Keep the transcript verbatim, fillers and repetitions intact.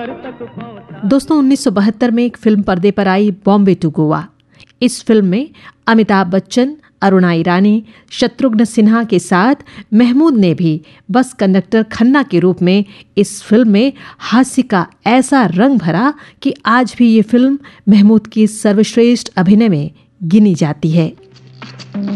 दोस्तों, उन्नीस सौ बहत्तर में एक फिल्म पर्दे पर आई, बॉम्बे टू गोवा। इस फिल्म में अमिताभ बच्चन, अरुणा ईरानी, शत्रुघ्न सिन्हा के साथ महमूद ने भी बस कंडक्टर खन्ना के रूप में इस फिल्म में हास्य का ऐसा रंग भरा कि आज भी ये फिल्म महमूद की सर्वश्रेष्ठ अभिनय में गिनी जाती है।